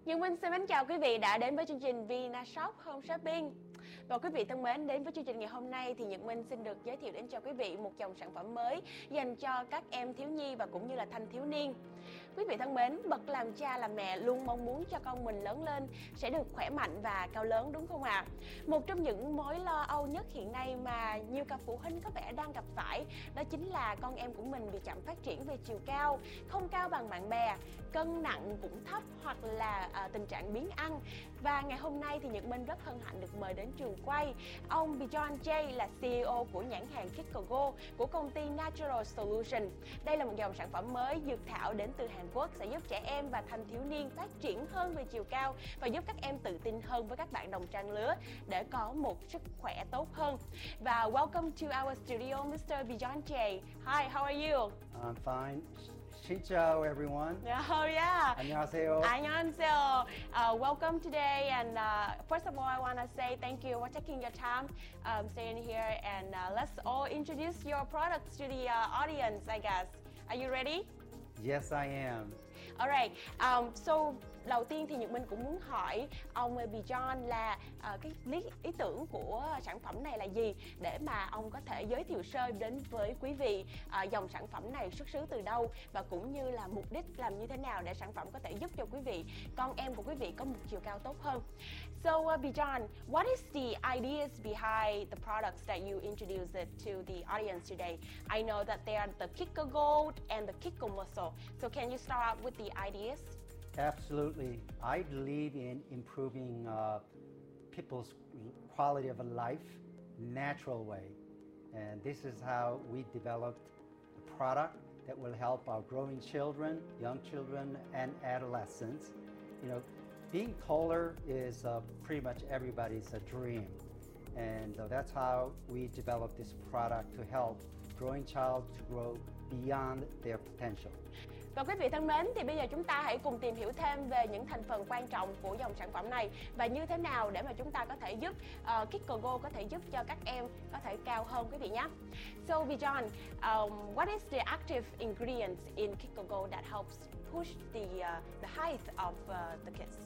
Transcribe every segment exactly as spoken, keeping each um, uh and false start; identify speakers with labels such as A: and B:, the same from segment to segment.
A: Nhật Minh xin mến chào quý vị đã đến với chương trình Vinashop Home Shopping. Và quý vị thân mến, đến với chương trình ngày hôm nay thì Nhật Minh xin được giới thiệu đến cho quý vị một dòng sản phẩm mới dành cho các em thiếu nhi và cũng như là thanh thiếu niên. Quý vị thân mến, bậc làm cha làm mẹ luôn mong muốn cho con mình lớn lên sẽ được khỏe mạnh và cao lớn, đúng không ạ? À? Một trong những mối lo âu nhất hiện nay mà nhiều cặp phụ huynh có vẻ đang gặp phải đó chính là con em của mình bị chậm phát triển về chiều cao, không cao bằng bạn bè, cân nặng cũng thấp hoặc là à, tình trạng biếng ăn. Và ngày hôm nay thì Nhật Minh rất hân hạnh được mời đến trường quay ông Bijon J là xê e ô của nhãn hàng Kikogo của công ty Natural Solution. Đây là một dòng sản phẩm mới dược thảo đến từ Hàn Quốc sẽ giúp trẻ em và thanh thiếu niên phát triển hơn về chiều cao và giúp các em tự tin hơn với các bạn đồng trang lứa để có một sức khỏe tốt hơn. Và welcome to our studio, Mister Bijon J. Hi, how are you?
B: I'm fine. Xin chào everyone.
A: Oh yeah.
B: 안녕하세요.
A: 안녕하세요. Uh, welcome today, and uh, first of all, I want to say thank you for taking your time um, staying here, and uh, let's all introduce your products to the uh, audience, I guess. Are you ready?
B: Yes, I am.
A: Alright, um, so đầu tiên thì Nhật Minh cũng muốn hỏi ông Bijon là uh, cái lý, ý tưởng của sản phẩm này là gì để mà ông có thể giới thiệu sơ đến với quý vị uh, dòng sản phẩm này xuất xứ từ đâu và cũng như là mục đích làm như thế nào để sản phẩm có thể giúp cho quý vị, con em của quý vị có một chiều cao tốt hơn. So uh, Bijon, what is the ideas behind the products that you introduced to the audience today? I know that they are the Kiko Gold and the Kiko Muscle. So can you start out with the ideas?
B: Absolutely. I believe in improving uh, people's quality of life natural way. And this is how we developed a product that will help our growing children, young children, and adolescents. You know, being taller is uh, pretty much everybody's a dream. And uh, that's how we developed this product to help growing child to grow beyond their potential.
A: Và quý vị thân mến, thì bây giờ chúng ta hãy cùng tìm hiểu thêm về những thành phần quan trọng của dòng sản phẩm này và như thế nào để mà chúng ta có thể giúp uh, Kikogo có thể giúp cho các em có thể cao hơn quý vị nhé. So Bijon, um, what is the active ingredients in Kikogo that helps push the uh, the height of uh, the kids?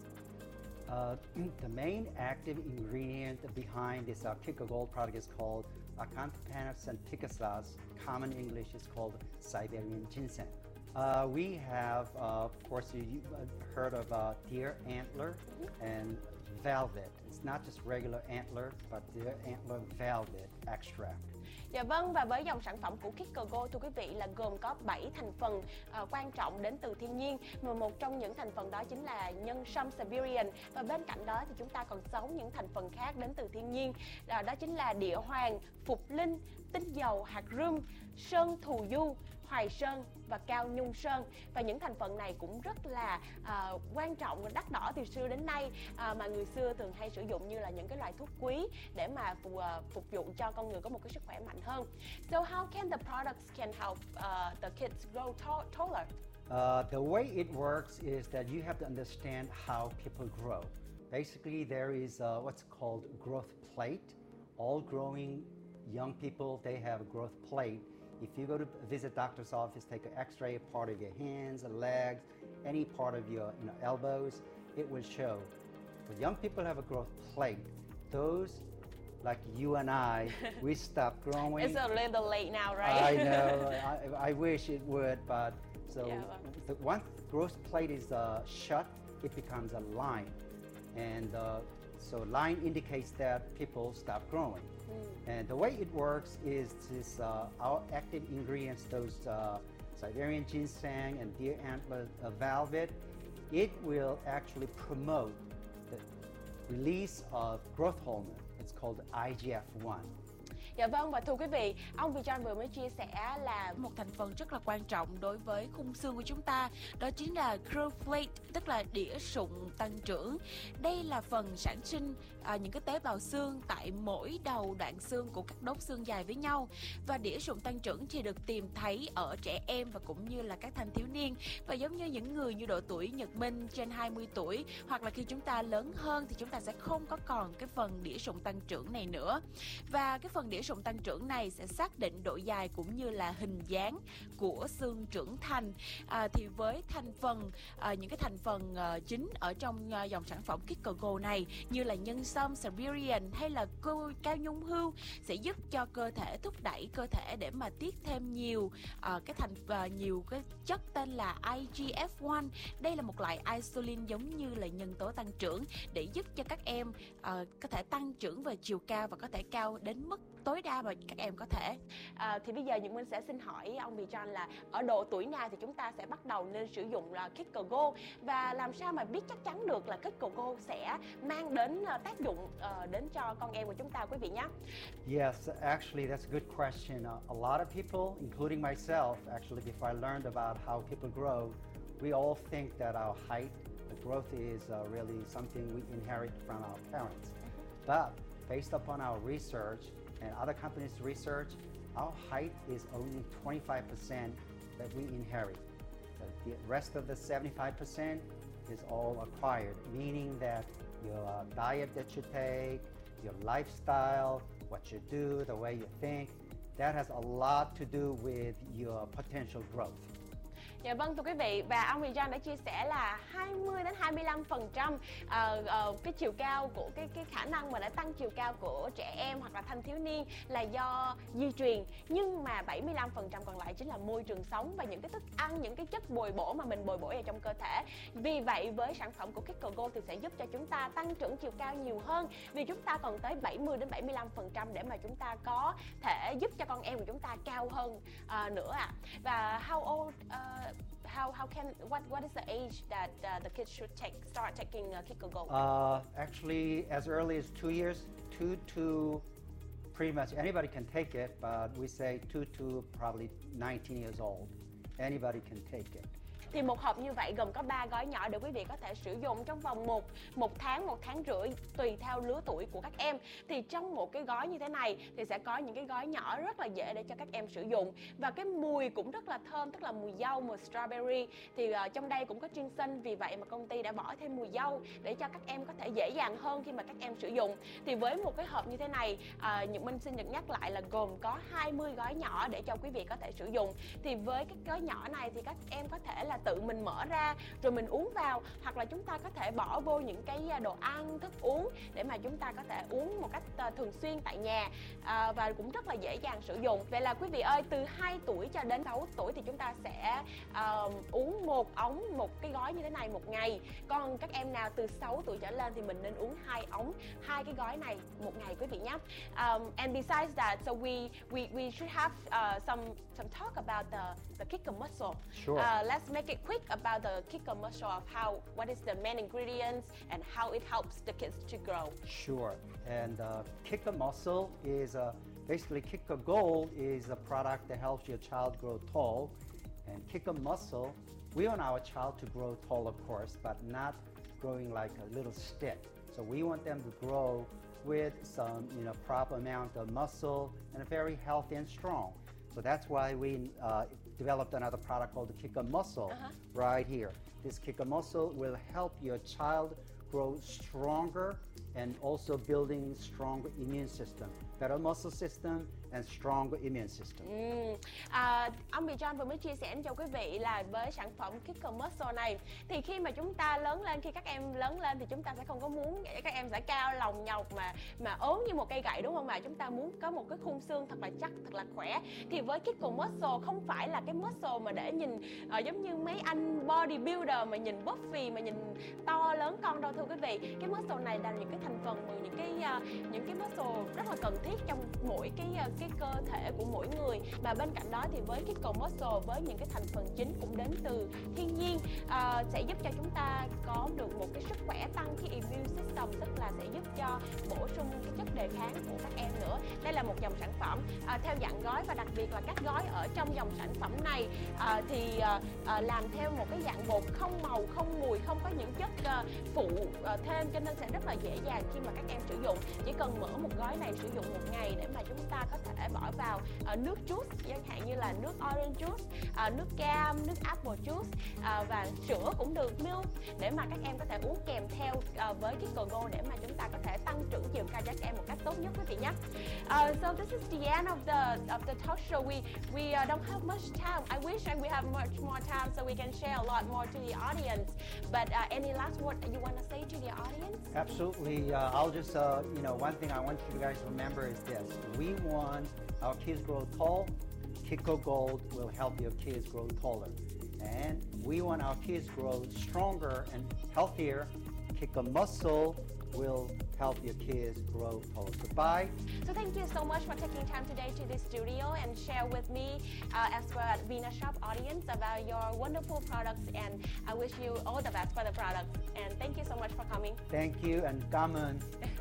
B: Uh, the main active ingredient behind this uh, Kikogo product is called Acanthopanus antiquus. Common English is called Siberian ginseng. Uh, we have, uh, of course, you, you've heard of uh, deer antler and velvet. It's not just regular antler, but deer antler velvet extract.
A: Dạ vâng, và với dòng sản phẩm của Kikogo thưa quý vị là gồm có bảy thành phần uh, quan trọng đến từ thiên nhiên, mà một trong những thành phần đó chính là nhân sâm Siberian, và bên cạnh đó thì chúng ta còn sáu những thành phần khác đến từ thiên nhiên, uh, đó chính là địa hoàng, phục linh, tinh dầu, hạt rum, sơn thù du, hoài sơn và cao nhung sơn. Và những thành phần này cũng rất là uh, quan trọng và đắt đỏ từ xưa đến nay, uh, mà người xưa thường hay sử dụng như là những cái loại thuốc quý để mà phù, uh, phục vụ cho con người có một cái sức khỏe mạnh hơn. So how can the products can help uh, the kids grow taller?
B: Uh, the way it works is that you have to understand how people grow. Basically, there is uh, what's called growth plate. All growing young people, they have a growth plate. If you go to visit doctor's office, take an x-ray of part of your hands, legs, any part of your you know, elbows, it will show. But young people have a growth plate. Those, like you and I, we stop growing.
A: It's a little late now, right?
B: I know. I, I wish it would, but so
A: yeah, well.
B: the, once growth plate is uh, shut, it becomes a line, and uh, so line indicates that people stop growing. Mm. And the way it works is this, uh, our active ingredients, those uh, Siberian ginseng and deer antler uh, velvet, it will actually promote the release of growth hormone. It's called I G F one.
A: Dạ vâng, và thưa quý vị, ông Bijon vừa mới chia sẻ là một thành phần rất là quan trọng đối với khung xương của chúng ta, đó chính là growth plate, tức là đĩa sụn tăng trưởng. Đây là phần sản sinh à, những cái tế bào xương tại mỗi đầu đoạn xương của các đốt xương dài với nhau. Và đĩa sụn tăng trưởng thì được tìm thấy ở trẻ em và cũng như là các thanh thiếu niên. Và giống như những người như độ tuổi Nhật Minh trên hai mươi tuổi, hoặc là khi chúng ta lớn hơn thì chúng ta sẽ không có còn cái phần đĩa sụn tăng trưởng này nữa. Và cái phần đĩa tỉa sụn tăng trưởng này sẽ xác định độ dài cũng như là hình dáng của xương trưởng thành. À, thì với thành phần à, những cái thành phần à, chính ở trong à, dòng sản phẩm Kiko Go này như là nhân sâm, Siberian hay là cao, cao nhung hưu sẽ giúp cho cơ thể thúc đẩy cơ thể để mà tiết thêm nhiều à, cái thành và nhiều cái chất tên là I G F một. Đây là một loại insulin giống như là nhân tố tăng trưởng để giúp cho các em uh, có thể tăng trưởng về chiều cao và có thể cao đến mức tối đa mà các em có thể. À, thì bây giờ Nhật Minh sẽ xin hỏi ông Vijay là ở độ tuổi nào thì chúng ta sẽ bắt đầu nên sử dụng là Kiko Go, và làm sao mà biết chắc chắn được là Kiko Go sẽ mang đến uh, tác dụng uh, đến cho con em của chúng ta, quý vị nhé.
B: Yes, actually that's a good question. Uh, a lot of people, including myself, actually before I learned about how people grow, we all think that our height, the growth is uh, really something we inherit from our parents. But based upon our research and other companies' research, our height is only twenty-five percent that we inherit. The rest of the seventy-five percent is all acquired, meaning that your diet that you take, your lifestyle, what you do, the way you think, that has a lot to do with your potential growth.
A: Dạ vâng, thưa quý vị, và ông Vijay đã chia sẻ là hai mươi đến hai mươi lăm phần trăm uh, uh, cái chiều cao của cái cái khả năng mà đã tăng chiều cao của trẻ em hoặc là thanh thiếu niên là do di truyền, nhưng mà bảy mươi lăm phần trăm còn lại chính là môi trường sống và những cái thức ăn, những cái chất bồi bổ mà mình bồi bổ vào trong cơ thể. Vì vậy với sản phẩm của Kiko Go thì sẽ giúp cho chúng ta tăng trưởng chiều cao nhiều hơn, vì chúng ta còn tới bảy mươi đến bảy mươi lăm phần trăm để mà chúng ta có thể giúp cho con em của chúng ta cao hơn uh, nữa ạ. À. Và how old uh, How how can what what is the age that uh, the kids should take start taking uh, Kiko Go?
B: Uh, actually, as early as two years, two to pretty much anybody can take it, but we say two to probably nineteen years old. Anybody can take it.
A: Thì một hộp như vậy gồm có ba gói nhỏ để quý vị có thể sử dụng trong vòng một một tháng, một tháng rưỡi tùy theo lứa tuổi của các em. Thì trong một cái gói như thế này thì sẽ có những cái gói nhỏ rất là dễ để cho các em sử dụng, và cái mùi cũng rất là thơm, tức là mùi dâu, mùi strawberry. Thì uh, trong đây cũng có ginseng, vì vậy mà công ty đã bỏ thêm mùi dâu để cho các em có thể dễ dàng hơn khi mà các em sử dụng. Thì với một cái hộp như thế này, uh, Nhật Minh xin được nhắc lại là gồm có hai mươi gói nhỏ để cho quý vị có thể sử dụng. Thì với cái gói nhỏ này thì các em có thể là tự mình mở ra rồi mình uống vào, hoặc là chúng ta có thể bỏ vô những cái đồ ăn, thức uống để mà chúng ta có thể uống một cách thường xuyên tại nhà, à, và cũng rất là dễ dàng sử dụng. Vậy là quý vị ơi, từ hai tuổi cho đến sáu tuổi thì chúng ta sẽ uh, uống một ống, một cái gói như thế này một ngày. Còn các em nào từ sáu tuổi trở lên thì mình nên uống hai ống, hai cái gói này một ngày, quý vị nhé. Um, and besides that, so we we we should have uh, some some talk about the the Kiko muscle.
B: Sure.
A: Uh, let's make it quick about the Kiko muscle, of how what is the main ingredients and how it helps the kids to grow.
B: Sure. And uh, Kiko muscle is uh, basically Kiko Gold is a product that helps your child grow tall. And Kiko muscle, we want our child to grow tall, of course, but not growing like a little stick. So we want them to grow with some, you know, proper amount of muscle and very healthy and strong. So that's why we uh, developed another product called the Kiko Muscle uh-huh. right here. This Kiko Muscle will help your child grow stronger and also building stronger immune system, better muscle system and stronger immune system.
A: Ừ. À, ông Vijay vừa mới chia sẻ cho quý vị là với sản phẩm Kiko Muscle này thì khi mà chúng ta lớn lên, khi các em lớn lên thì chúng ta sẽ không có muốn các em sẽ cao lồng nhọc mà mà ốm như một cây gậy, đúng không ạ? Chúng ta muốn có một cái khung xương thật là chắc, thật là khỏe. Thì với Kiko Muscle không phải là cái muscle mà để nhìn uh, giống như mấy anh bodybuilder mà nhìn buffy, mà nhìn to lớn con đâu, thưa quý vị. Cái muscle này là những cái thành phần, những cái uh, những cái muscle rất là cần thiết trong mỗi cái uh, cái cơ thể của mỗi người. Và bên cạnh đó thì với Kiko Muscle, với những cái thành phần chính cũng đến từ thiên nhiên, uh, sẽ giúp cho chúng ta có được một cái sức khỏe, tăng cái immune system, tức là sẽ giúp cho bổ sung cái chất đề kháng của các em nữa. Đây là một dòng sản phẩm uh, theo dạng gói, và đặc biệt là các gói ở trong dòng sản phẩm này uh, thì uh, uh, làm theo một cái dạng bột không màu, không mùi, không có những chất uh, phụ uh, thêm, cho nên sẽ rất là dễ dàng khi mà các em sử dụng. Chỉ cần mở một gói này sử dụng một ngày để mà chúng ta có thể bỏ vào uh, nước juice, chẳng hạn như là nước orange juice, uh, nước cam, nước apple juice uh, và sữa cũng được, milk, để mà các em có thể uống kèm theo uh, với Kick Go để mà chúng ta có thể tăng trưởng chiều cao cho các em một cách tốt nhất quý vị nhé. Uh, so this is the end of the of the talk show. We we uh, don't have much time. I wish we have much more time so we can share a lot more to the audience. But uh, any last word that you want to say to the audience?
B: Absolutely. Uh, I'll just, uh, you know, one thing I want you guys to remember is this. We want our kids grow tall. Kick Gold will help your kids grow taller. And we want our kids grow stronger and healthier. Kick Muscle will help your kids grow taller. Goodbye.
A: So thank you so much for taking time today to this studio and share with me uh, as well as Vina Shop audience about your wonderful products, and I wish you all the best for the products, and thank you so much for coming.
B: Thank you and cảm ơn.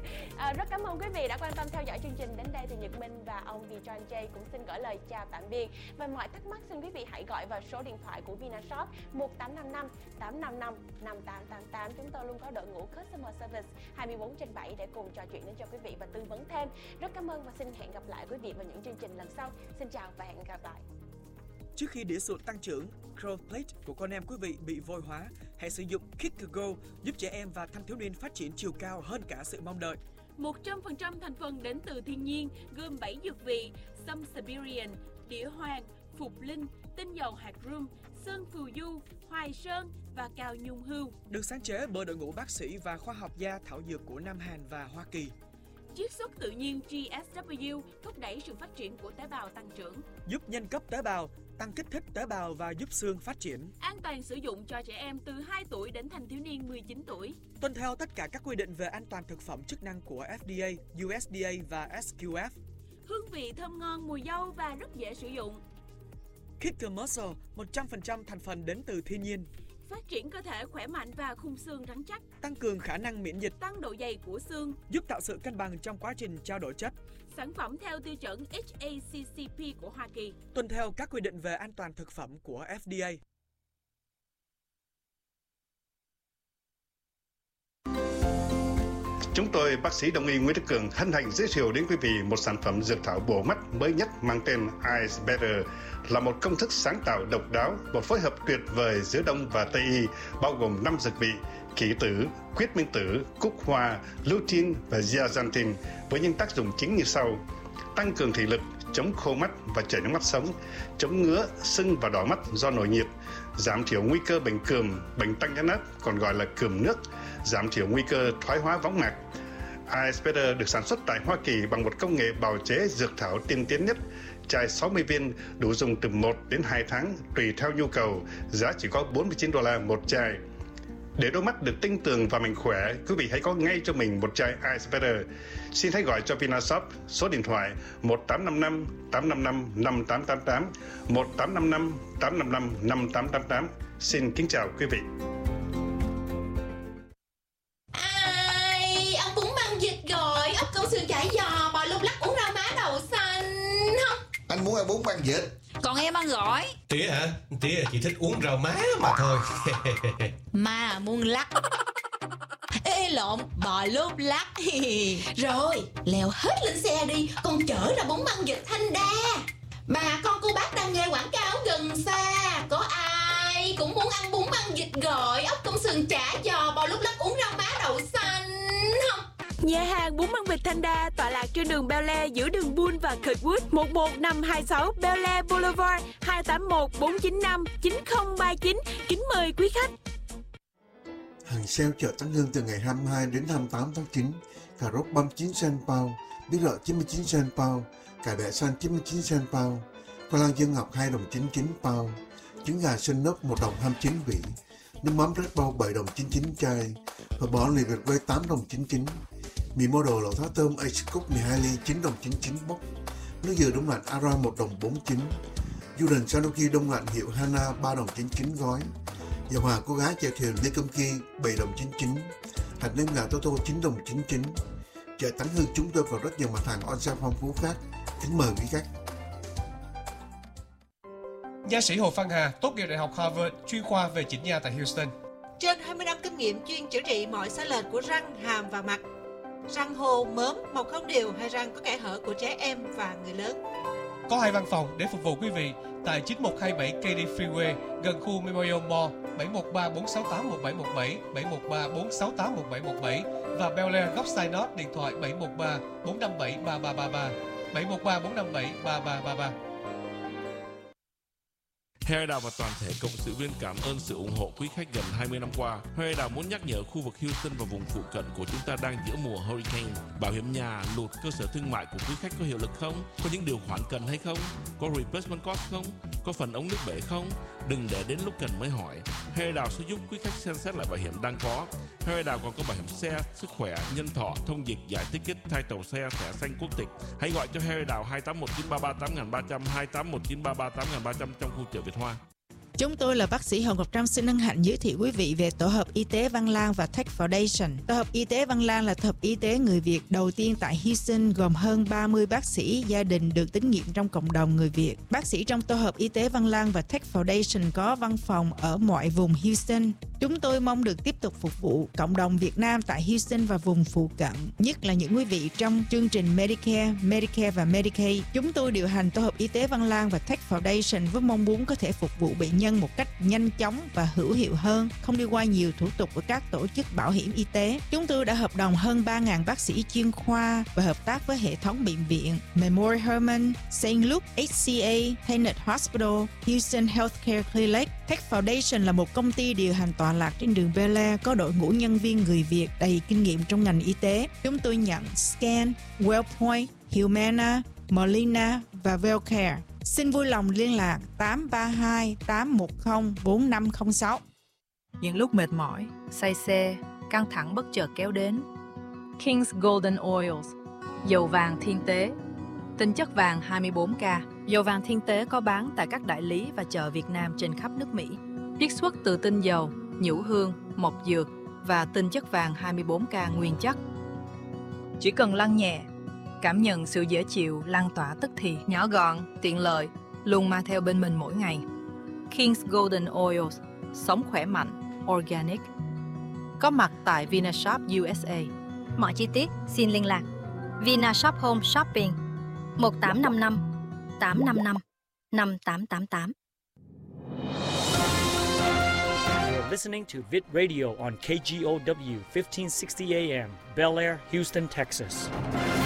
A: À, rất cảm ơn quý vị đã quan tâm theo dõi chương trình đến đây. Thì Nhật Minh và ông Vijay J cũng xin gửi lời chào tạm biệt. Và mọi thắc mắc xin quý vị hãy gọi vào số điện thoại của Vina Shop một tám năm năm tám năm năm năm tám tám tám. Chúng tôi luôn có đội ngũ customer service hai mươi bốn trên bảy để cùng trò chuyện đến cho quý vị và tư vấn thêm. Rất cảm ơn và xin hẹn gặp lại quý vị vào những chương trình lần sau. Xin chào và hẹn gặp lại.
C: Trước khi đĩa sụn tăng trưởng, growth plate của con em quý vị bị vôi hóa, hãy sử dụng Kick Go giúp trẻ em và thanh thiếu niên phát triển chiều cao hơn cả sự mong đợi.
D: một trăm phần trăm thành phần đến từ thiên nhiên, gồm bảy dược vị: sâm Siberian, đĩa hoàng, phục linh, tinh dầu hạt rum, sơn phù du, hoài sơn và cao nhung hưu.
C: Được sáng chế bởi đội ngũ bác sĩ và khoa học gia thảo dược của Nam Hàn và Hoa Kỳ.
D: Chiết xuất tự nhiên G S W thúc đẩy sự phát triển của tế bào tăng trưởng,
C: giúp nhân cấp tế bào, tăng kích thích tế bào và giúp xương phát triển.
D: An toàn sử dụng cho trẻ em từ hai tuổi đến thanh thiếu niên mười chín tuổi.
C: Tuân theo tất cả các quy định về an toàn thực phẩm chức năng của F D A, U S D A và S Q F.
D: Hương vị thơm ngon, mùi dâu và rất dễ sử dụng.
C: Kick Muscle một trăm phần trăm thành phần đến từ thiên nhiên.
D: Phát triển cơ thể khỏe mạnh và khung xương rắn chắc.
C: Tăng cường khả năng miễn dịch.
D: Tăng độ dày của xương.
C: Giúp tạo sự cân bằng trong quá trình trao đổi chất.
D: Sản phẩm theo tiêu chuẩn H A C C P của Hoa Kỳ.
C: Tuân theo các quy định về an toàn thực phẩm của F D A.
E: Chúng tôi, bác sĩ Đông y Nguyễn Đức Cường, hân hạnh giới thiệu đến quý vị một sản phẩm dược thảo bổ mắt mới nhất mang tên Eyes Better, là một công thức sáng tạo độc đáo, một phối hợp tuyệt vời giữa Đông và Tây y, bao gồm năm dược vị: kỷ tử, quyết minh tử, cúc hoa, lutein và zeaxanthin, với những tác dụng chính như sau: tăng cường thị lực, chống khô mắt và chảy nước mắt sống, chống ngứa, sưng và đỏ mắt do nổi nhiệt, giảm thiểu nguy cơ bệnh cườm, bệnh tăng nhãn áp còn gọi là cườm nước, giảm thiểu nguy cơ thoái hóa võng mạc. Eyes Better được sản xuất tại Hoa Kỳ bằng một công nghệ bào chế dược thảo tiên tiến nhất. Chai sáu mươi viên đủ dùng từ một đến hai tháng tùy theo nhu cầu, giá chỉ có bốn mươi chín đô la một chai. Để đôi mắt được tinh tường và mạnh khỏe, quý vị hãy có ngay cho mình một chai Eyes Better. Xin hãy gọi cho Vinashop số điện thoại một tám năm năm tám năm năm năm tám tám tám, một tám năm năm tám năm năm năm tám tám tám. Xin kính chào quý vị.
F: Ai, ông bún băng vịt rồi, ốc câu sườn chả giò, bò lúc lắc uống rau má đậu xanh không?
G: Anh muốn ăn bún băng vịt.
H: Còn em ăn gỏi.
I: Tía hả? Tía chỉ thích uống rau má mà thôi.
H: Mà muốn lắc.
F: Ê lộn, bò lúc lắc. Rồi, leo hết lên xe đi, con chở ra bún băng vịt Thanh Đa. Bà con cô bác đang nghe quảng cáo gần xa, có ai cũng muốn ăn bún băng vịt gỏi, ốc công sườn chả giò, bò lúc lắc uống rau má đậu xanh không?
D: Nhà hàng bún băng vịt Thanh Đa tọa lạc trên đường Bel Air giữa đường Bull và Kirkwood, một một năm hai sáu Bel Air Boulevard, hai tám một bốn chín năm chín không ba chín. Kính mời quý khách.
J: Hàng sale chợ Tăng Hưng từ ngày hai mươi hai đến hai mươi tám tháng chín. Cà rốt ba mươi chín cent pound, bí đỏ chín mươi chín cent pound, cải bẹ xanh chín mươi chín cent pound, khoai lang dương ngọc hai đồng chín mươi chín pound, trứng gà xanh nếp một đồng hai mươi chín vị, nước mắm Red Bull bảy đồng chín mươi chín chai, phở bò lì vịt quay tám đồng chín mươi chín, mì mô đồ lẩu thá tôm Ace Cook mười hai ly chín đồng chín mươi chín bốc, nước dừa đông lạnh Ara một đồng bốn mươi chín, Jordan Sanoki đông lạnh hiệu Hana ba đồng chín mươi chín gói, dầu hòa cô gái chèo thuyền Lê Công Kỳ bảy đồng chín mươi chín, hạt nêm gà Toto chín đồng chín mươi chín. Chợ Tánh Hưng chúng tôi còn rất nhiều mặt hàng on-sale phong phú khác. Kính mời quý khách.
I: Nha sĩ Hồ Phan Hà tốt nghiệp Đại học Harvard, chuyên khoa về chỉnh nha tại Houston.
G: Trên hai mươi năm kinh nghiệm chuyên chữa trị mọi sai lệch của răng, hàm và mặt. Răng hô, mớm, mọc không đều hay răng có kẽ hở của trẻ em và người lớn.
I: Có hai văn phòng để phục vụ quý vị tại chín một hai bảy Katy Freeway gần khu Memorial Mall, bảy một ba bốn sáu tám một bảy một bảy, bảy một ba bốn sáu tám một bảy một bảy và Bel Air góc Synod điện thoại bảy một ba bốn năm bảy ba ba ba ba, bảy một ba bốn năm bảy ba ba ba ba.
K: Hair Đào và toàn thể cộng sự viên cảm ơn sự ủng hộ quý khách gần hai mươi năm qua. Hair Đào muốn nhắc nhở khu vực Houston và vùng phụ cận của chúng ta đang giữa mùa hurricane. Bảo hiểm nhà, lụt, cơ sở thương mại của quý khách có hiệu lực không? Có những điều khoản cần hay không? Có replacement cost không? Có phần ống nước bể không? Đừng để đến lúc cần mới hỏi. Hair Đào sẽ giúp quý khách xem xét lại bảo hiểm đang có. Hair Đào còn có bảo hiểm xe, sức khỏe, nhân thọ, thông dịch, giải ticket, thay tàu xe, thẻ xanh quốc tịch. Hãy gọi cho Hair Đào hai tám một chín ba ba tám ba không không, hai tám một chín ba ba tám ba không không trong khu chợ Việt Hoa.
H: Chúng tôi là bác sĩ Hồng Ngọc Trâm xin hân hạnh giới thiệu quý vị về Tổ hợp Y tế Văn Lang và Tech Foundation. Tổ hợp Y tế Văn Lang là tổ hợp y tế người Việt đầu tiên tại Houston, gồm hơn ba mươi bác sĩ gia đình được tín nhiệm trong cộng đồng người Việt. Bác sĩ trong Tổ hợp Y tế Văn Lang và Tech Foundation có văn phòng ở mọi vùng Houston. Chúng tôi mong được tiếp tục phục vụ cộng đồng Việt Nam tại Houston và vùng phụ cận, nhất là những quý vị trong chương trình Medicare, Medicare và Medicaid. Chúng tôi điều hành Tổ hợp Y tế Văn Lang và Tech Foundation với mong muốn có thể phục vụ bệnh nhân một cách nhanh chóng và hữu hiệu hơn, không đi qua nhiều thủ tục của các tổ chức bảo hiểm y tế. Chúng tôi đã hợp đồng hơn ba nghìn bác sĩ chuyên khoa và hợp tác với hệ thống bệnh viện Memorial Hermann, Saint Luke, hát xê a, Tenet Hospital, Houston Healthcare Clinic. Tech Foundation là một công ty điều hành tọa lạc trên đường Bel Air, có đội ngũ nhân viên người Việt đầy kinh nghiệm trong ngành y tế. Chúng tôi nhận Scan, Wellpoint, Humana, Molina và Wellcare. Xin vui lòng liên lạc tám ba hai tám một không bốn năm không sáu.
L: Những lúc mệt mỏi, say xe, căng thẳng bất chợt kéo đến. King's Golden Oils, dầu vàng thiên tế, tinh chất vàng hai mươi bốn ca. Dầu vàng thiên tế có bán tại các đại lý và chợ Việt Nam trên khắp nước Mỹ. Chiết xuất từ tinh dầu, nhũ hương, mộc dược và tinh chất vàng hai mươi bốn ca nguyên chất. Chỉ cần lăn nhẹ, cảm nhận sự dễ chịu lan tỏa tức thì, nhỏ gọn, tiện lợi, luôn mang theo bên mình mỗi ngày. King's Golden Oils, sống khỏe mạnh, organic. Có mặt tại Vinashop u ét a.
M: Mọi chi tiết xin liên lạc Vinashop Home Shopping một tám năm năm tám năm năm năm tám tám tám.
N: You're listening to Vid Radio on K G O W fifteen sixty A M, Bel Air, Houston, Texas.